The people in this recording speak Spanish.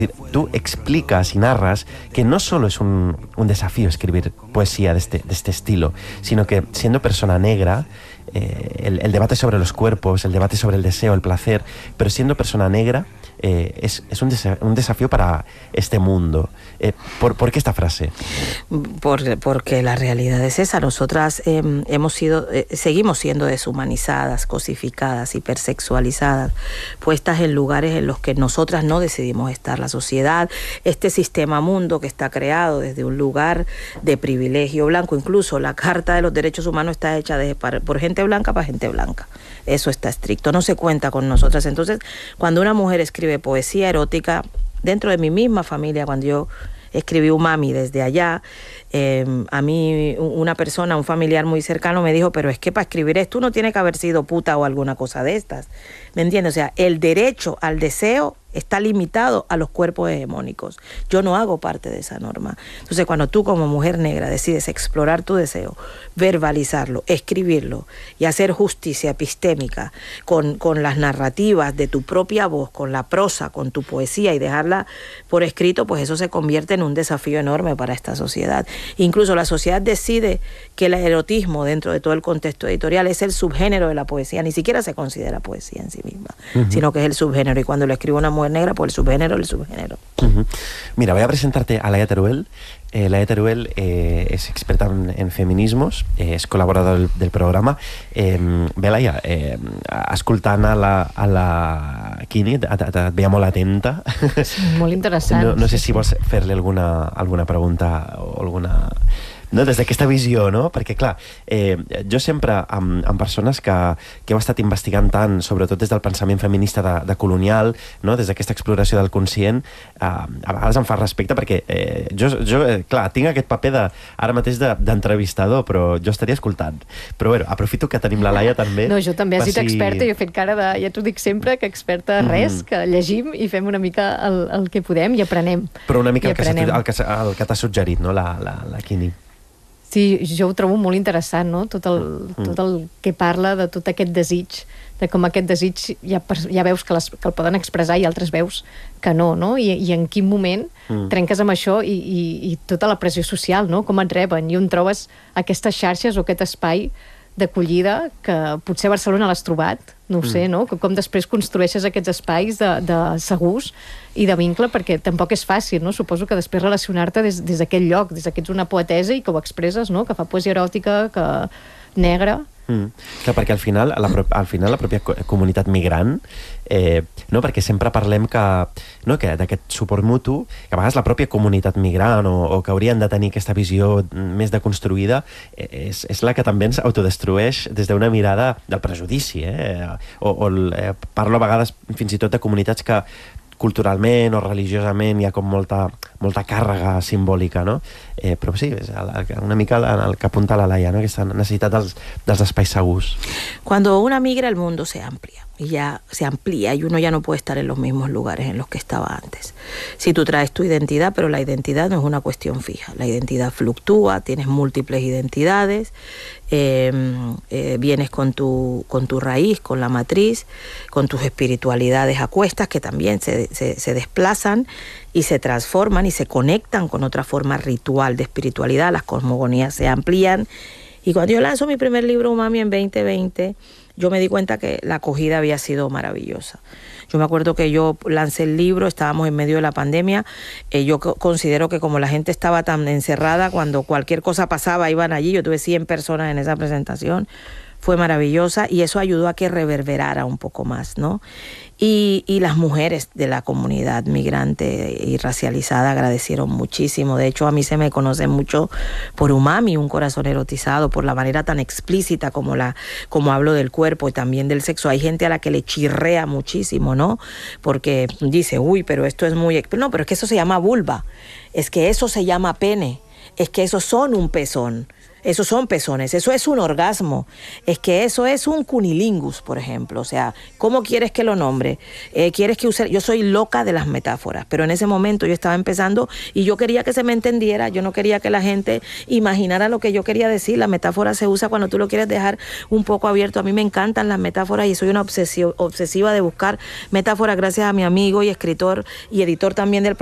Tú explicas y narras que no solo es un desafío escribir poesía de este estilo, sino que siendo persona negra, el debate sobre los cuerpos, el debate sobre el deseo, el placer, pero siendo persona negra, es un desafío para este mundo. ¿Por qué esta frase? Porque la realidad es esa. Nosotras seguimos siendo deshumanizadas, cosificadas, hipersexualizadas, puestas en lugares en los que nosotras no decidimos estar. La sociedad, este sistema mundo que está creado desde un lugar de privilegio blanco, incluso la Carta de los Derechos Humanos está hecha por gente blanca para gente blanca. Eso está estricto, no se cuenta con nosotras. Entonces, cuando una mujer escribe poesía erótica, dentro de mi misma familia, cuando yo escribí Umami desde allá, a mí una persona, un familiar muy cercano me dijo, pero es que para escribir esto uno tiene que haber sido puta o alguna cosa de estas. ¿Me entiendes? O sea, el derecho al deseo está limitado a los cuerpos hegemónicos. Yo no hago parte de esa norma. Entonces, cuando tú como mujer negra decides explorar tu deseo, verbalizarlo, escribirlo y hacer justicia epistémica con las narrativas de tu propia voz, con la prosa, con tu poesía y dejarla por escrito, pues eso se convierte en un desafío enorme para esta sociedad. Incluso la sociedad decide que el erotismo dentro de todo el contexto editorial es el subgénero de la poesía, ni siquiera se considera poesía en sí misma, sino que es el subgénero, y cuando lo escribe una mujer negra, pues el subgénero. Mira, voy a presentarte a Laia Teruel. Laia Teruel es experta en feminismos, és col·laboradora del programa. Bé, Laia, escoltant a la Quini, et veia molt atenta. Sí, molt interessant. No sé si vols fer-li alguna pregunta o alguna... No, des d'aquesta visió, no? Perquè, clar, jo sempre, amb persones que heu estat investigant tant, sobretot des del pensament feminista de colonial, no? Des d'aquesta exploració del conscient, a vegades em fa respecte perquè jo, clar, tinc aquest paper ara mateix d'entrevistador, però jo estaria escoltant. Però, bueno, aprofito que tenim la Laia també. No, jo també he estat experta i he fet cara de, ja t'ho dic sempre, que experta res, que llegim i fem una mica el que podem i aprenem. Però una mica el que t'ha suggerit, no? La Quini. Sí, jo ho trobo molt interessant, no? Tot el que parla de tot aquest desig, de com aquest desig ja veus que el poden expressar i altres veus que no? I en quin moment trenques amb això i tota la pressió social, no? Com et reben i on trobes aquestes xarxes o aquest espai d'acollida que potser a Barcelona l'has trobat, no ho sé, no? Com després construeixes aquests espais de segurs i de vincle, perquè tampoc és fàcil, no? Suposo que després relacionar-te des d'aquest lloc, des que ets una poetesa i que ho expresses, no? Que fa poesia eròtica, que negra... Clar, perquè al final la pròpia comunitat migrant, no, perquè sempre parlem que d'aquest suport mutu, que a vegades la pròpia comunitat migrant o que haurien de tenir aquesta visió més deconstruïda és la que també ens autodestrueix des d'una mirada del prejudici, parlo a vegades fins i tot de comunitats que culturalment o religiosament hi ha com molta càrrega simbòlica, no? Però sí, és una mica el que apunta la Laia, ¿no? Aquesta necessitat dels espais segurs. Cuando una migra, el mundo se amplía. Y ya se amplía y uno ya no puede estar en los mismos lugares en los que estaba antes. Si tú traes tu identidad, pero la identidad no es una cuestión fija. La identidad fluctúa, tienes múltiples identidades, vienes con tu raíz, con la matriz, con tus espiritualidades a cuestas que también se desplazan y se transforman y se conectan con otra forma ritual de espiritualidad. Las cosmogonías se amplían. Y cuando yo lanzo mi primer libro, Umami, en 2020... yo me di cuenta que la acogida había sido maravillosa. Yo me acuerdo que yo lancé el libro, estábamos en medio de la pandemia, yo considero que como la gente estaba tan encerrada, cuando cualquier cosa pasaba iban allí, yo tuve 100 personas en esa presentación, fue maravillosa y eso ayudó a que reverberara un poco más, ¿no? Y las mujeres de la comunidad migrante y racializada agradecieron muchísimo. De hecho, a mí se me conoce mucho por Umami, un corazón erotizado, por la manera tan explícita como hablo del cuerpo y también del sexo. Hay gente a la que le chirrea muchísimo, ¿no? Porque dice, uy, pero esto es muy... No, pero es que eso se llama vulva, es que eso se llama pene, es que eso son un pezón. Esos son pezones, eso es un orgasmo. Es que eso es un cunilingus, por ejemplo. O sea, ¿cómo quieres que lo nombre? ¿Quieres que use? Yo soy loca de las metáforas, pero en ese momento yo estaba empezando y yo quería que se me entendiera, yo no quería que la gente imaginara lo que yo quería decir. La metáfora se usa cuando tú lo quieres dejar un poco abierto. A mí me encantan las metáforas y soy una obsesiva de buscar metáforas, gracias a mi amigo y escritor y editor también del